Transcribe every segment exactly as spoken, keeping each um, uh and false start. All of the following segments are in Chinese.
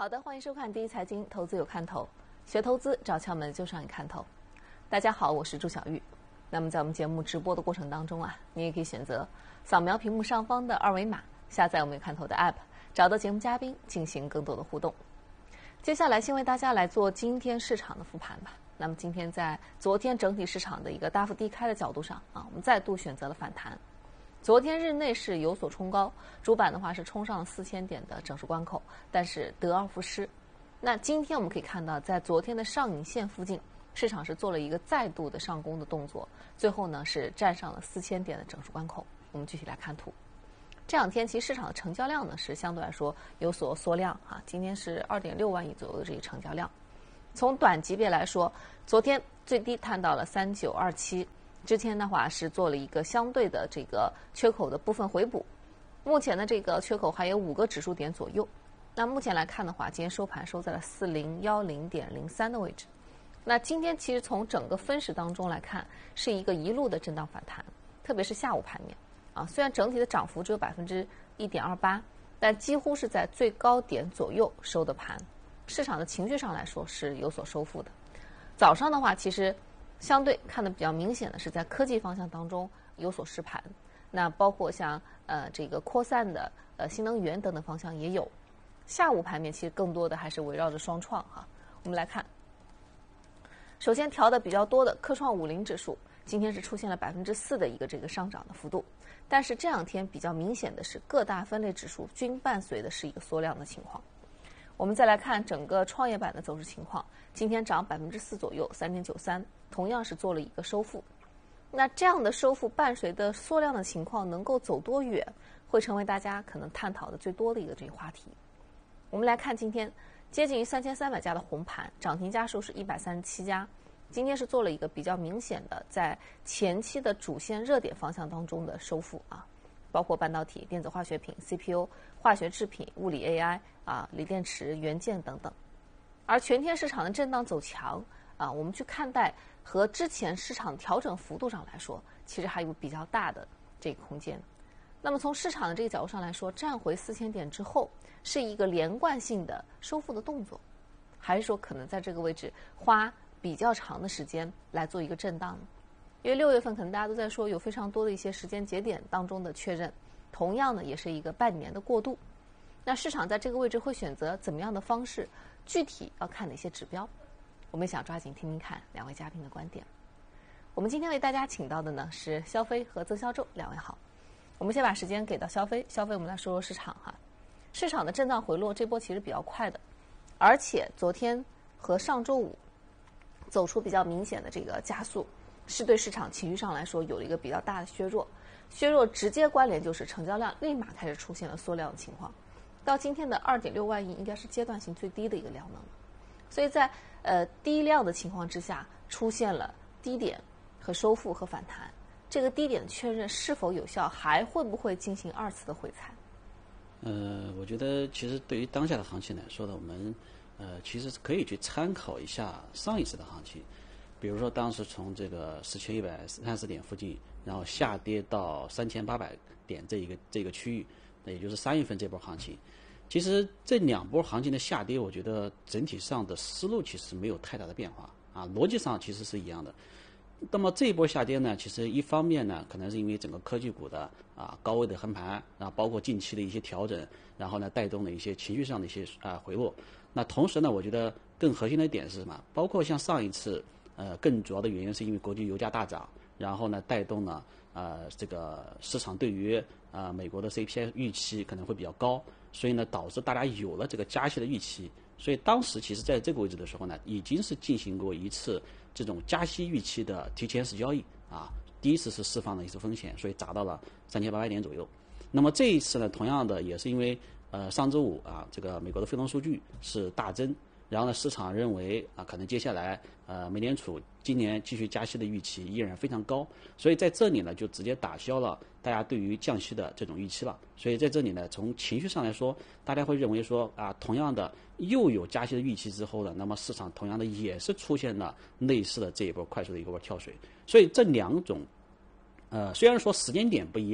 好的，欢迎收看第一财经投资有看头，学投资找窍门就上一看头。大家好，我是朱小玉。那么在我们节目直播的过程当中啊，你也可以选择扫描屏幕上方的二维码，下载我们有看头的 App， 找到节目嘉宾进行更多的互动。接下来先为大家来做今天市场的复盘吧。那么今天在昨天整体市场的一个大幅低开的角度上啊，我们再度选择了反弹。昨天日内是有所冲高，主板的话是冲上了四千点的整数关口，但是得而复失。那今天我们可以看到，在昨天的上影线附近，市场是做了一个再度的上攻的动作，最后呢是站上了四千点的整数关口。我们继续来看图。这两天其实市场的成交量呢是相对来说有所缩量啊，今天是二点六万亿左右的这个成交量。从短级别来说，昨天最低探到了三九二七。之前的话是做了一个相对的这个缺口的部分回补，目前的这个缺口还有五个指数点左右。那目前来看的话，今天收盘收在了四零一零点零三的位置。那今天其实从整个分时当中来看，是一个一路的震荡反弹，特别是下午盘面啊，虽然整体的涨幅只有百分之一点二八，但几乎是在最高点左右收的盘，市场的情绪上来说是有所收复的。早上的话，其实相对看的比较明显的是在科技方向当中有所失盘，那包括像呃这个扩散的呃新能源等等方向也有。下午盘面其实更多的还是围绕着双创哈。我们来看，首先调的比较多的科创五零指数，今天是出现了百分之四的一个这个上涨的幅度，但是这两天比较明显的是各大分类指数均伴随的是一个缩量的情况。我们再来看整个创业板的走势情况，今天涨百分之四左右，三点九三，同样是做了一个收复。那这样的收复伴随的缩量的情况能够走多远，会成为大家可能探讨的最多的一个这个话题。我们来看今天接近于三千三百家的红盘，涨停家数是一百三十七家。今天是做了一个比较明显的在前期的主线热点方向当中的收复啊。包括半导体、电子化学品、C P U、化学制品、物理 A I 啊、锂电池、元件等等。而全天市场的震荡走强啊，我们去看待和之前市场调整幅度上来说，其实还有比较大的这个空间。那么从市场的这个角度上来说，站回四千点之后，是一个连贯性的收复的动作，还是说可能在这个位置花比较长的时间来做一个震荡呢？因为六月份可能大家都在说有非常多的一些时间节点当中的确认，同样呢也是一个半年的过渡。那市场在这个位置会选择怎么样的方式？具体要看哪些指标？我们想抓紧听听看两位嘉宾的观点。我们今天为大家请到的呢是肖飞和曾肖宙两位好。我们先把时间给到肖飞，肖飞我们来说说市场哈。市场的震荡回落这波其实比较快的，而且昨天和上周五走出比较明显的这个加速。是对市场情绪上来说有了一个比较大的削弱，削弱直接关联就是成交量立马开始出现了缩量的情况，到今天的二点六万亿应该是阶段性最低的一个量能，所以在呃低量的情况之下出现了低点和收复和反弹，这个低点的确认是否有效，还会不会进行二次的回踩？ 呃，我觉得其实对于当下的行情来说呢，我们呃其实可以去参考一下上一次的行情。比如说，当时从这个四千一百三十点附近，然后下跌到三千八百点这一个这个区域，那也就是三月份这波行情。其实这两波行情的下跌，我觉得整体上的思路其实没有太大的变化啊，逻辑上其实是一样的。那么这一波下跌呢，其实一方面呢，可能是因为整个科技股的啊高位的横盘，然后包括近期的一些调整，然后呢带动了一些情绪上的一些啊回落。那同时呢，我觉得更核心的一点是什么？包括像上一次。呃，更主要的原因是因为国际油价大涨，然后呢，带动了呃这个市场对于呃美国的 C P I 预期可能会比较高，所以呢，导致大家有了这个加息的预期。所以当时其实在这个位置的时候呢，已经是进行过一次这种加息预期的提前式交易啊。第一次是释放了一次风险，所以砸到了三千八百点左右。那么这一次呢，同样的也是因为呃上周五啊，这个美国的非农数据是大增。然后呢，市场认为啊，可能接下来呃，美联储今年继续加息的预期依然非常高，所以在这里呢，就直接打消了大家对于降息的这种预期了。所以在这里呢，从情绪上来说，大家会认为说啊，同样的又有加息的预期之后呢，那么市场同样的也是出现了类似的这一波快速的一个波跳水。所以这两种，呃，虽然说时间点不一样，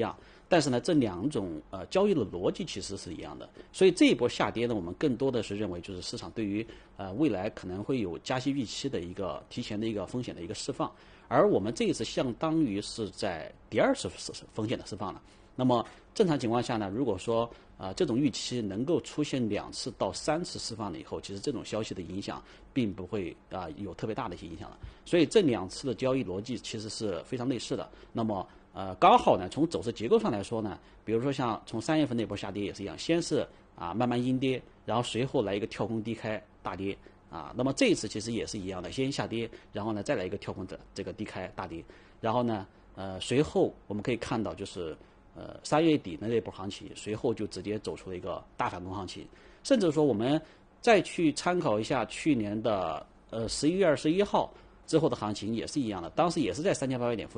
但是呢，这两种呃交易的逻辑其实是一样的。所以这一波下跌呢，我们更多的是认为就是市场对于呃未来可能会有加息预期的一个提前的一个风险的一个释放，而我们这一次相当于是在第二次风险的释放了。那么正常情况下呢，如果说啊、呃、这种预期能够出现两次到三次释放了以后，其实这种消息的影响并不会啊、呃、有特别大的一些影响了。所以这两次的交易逻辑其实是非常类似的。那么呃，刚好呢，从走势结构上来说呢，比如说像从三月份那波下跌也是一样，先是啊慢慢阴跌，然后随后来一个跳空低开大跌啊。那么这一次其实也是一样的，先下跌，然后呢再来一个跳空的这个低开大跌，然后呢呃随后我们可以看到就是呃三月底的那波行情，随后就直接走出了一个大反攻行情，甚至说我们再去参考一下去年的呃十一月二十一号之后的行情也是一样的，当时也是在三千八百点附近。